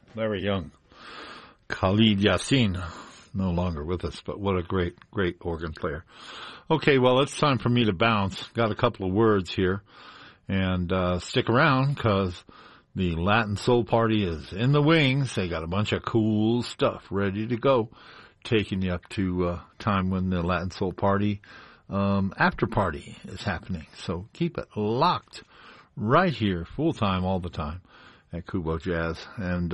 Very young. Khalid Yasin, no longer with us, but what a great, great organ player. Okay, well, it's time for me to bounce. Got a couple of words here. And stick around, because the Latin Soul Party is in the wings. They got a bunch of cool stuff ready to go, taking you up to time when the Latin Soul Party after party is happening. So keep it locked right here, full time, all the time at Kubo Jazz. And,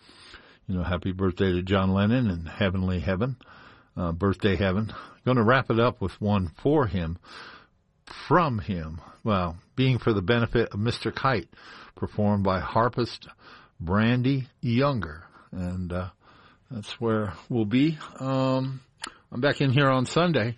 happy birthday to John Lennon and Heavenly Heaven, Birthday Heaven. Going to wrap it up with one for him, from him. Well, being for the benefit of Mr. Kite, performed by harpist Brandy Younger. And that's where we'll be. I'm back in here on Sunday.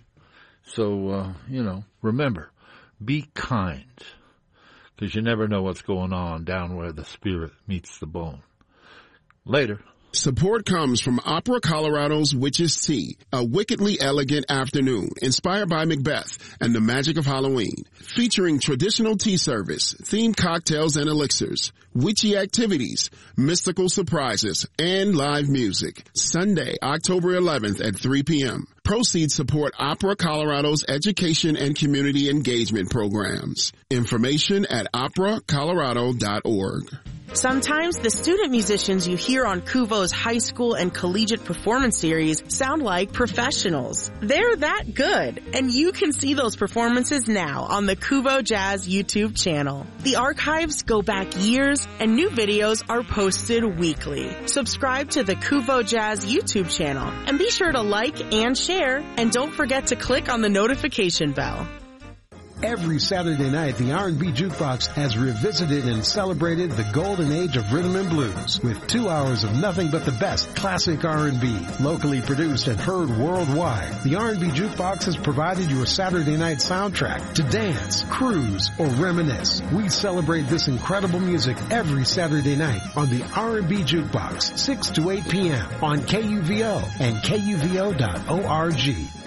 So, remember, be kind, because you never know what's going on down where the spirit meets the bone. Later. Support comes from Opera Colorado's Witch's Tea, a wickedly elegant afternoon inspired by Macbeth and the magic of Halloween, featuring traditional tea service, themed cocktails and elixirs, witchy activities, mystical surprises, and live music. Sunday, October 11th at 3 p.m. Proceeds support Opera Colorado's education and community engagement programs. Information at operacolorado.org. Sometimes the student musicians you hear on Kuvo's high school and collegiate performance series sound like professionals. They're that good, and you can see those performances now on the Kuvo Jazz YouTube channel. The archives go back years, and new videos are posted weekly. Subscribe to the Kuvo Jazz YouTube channel, and be sure to like and share, and don't forget to click on the notification bell. Every Saturday night, the R&B Jukebox has revisited and celebrated the golden age of rhythm and blues with 2 hours of nothing but the best classic R&B, locally produced and heard worldwide. The R&B Jukebox has provided you a Saturday night soundtrack to dance, cruise, or reminisce. We celebrate this incredible music every Saturday night on the R&B Jukebox, 6 to 8 p.m. on KUVO and KUVO.org.